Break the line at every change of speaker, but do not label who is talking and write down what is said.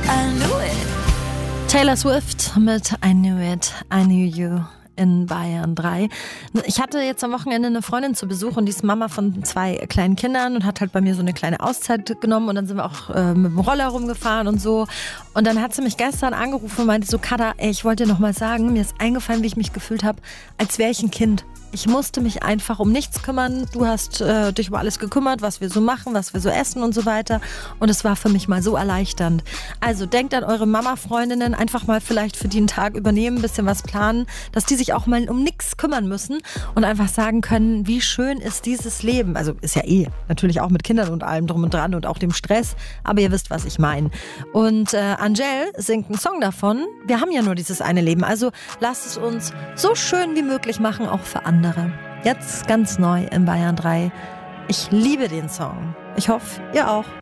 I knew it. Taylor Swift mit I Knew It, I Knew You in Bayern 3. Ich hatte jetzt am Wochenende eine Freundin zu Besuch und die ist Mama von 2 kleinen Kindern und hat halt bei mir so eine kleine Auszeit genommen und dann sind wir auch mit dem Roller rumgefahren und so. Und dann hat sie mich gestern angerufen und meinte so, Kada, ey, ich wollte dir noch mal sagen, mir ist eingefallen, wie ich mich gefühlt habe, als wäre ich ein Kind. Ich musste mich einfach um nichts kümmern. Du hast dich über alles gekümmert, was wir so machen, was wir so essen und so weiter. Und es war für mich mal so erleichternd. Also denkt an eure Mama-Freundinnen, einfach mal vielleicht für die einen Tag übernehmen, ein bisschen was planen, dass die sich auch mal um nichts kümmern müssen und einfach sagen können, wie schön ist dieses Leben. Also ist ja natürlich auch mit Kindern und allem drum und dran und auch dem Stress. Aber ihr wisst, was ich meine. Und Angèle singt einen Song davon. Wir haben ja nur dieses eine Leben. Also lasst es uns so schön wie möglich machen, auch für andere. Jetzt ganz neu in Bayern 3. Ich liebe den Song. Ich hoffe, ihr auch.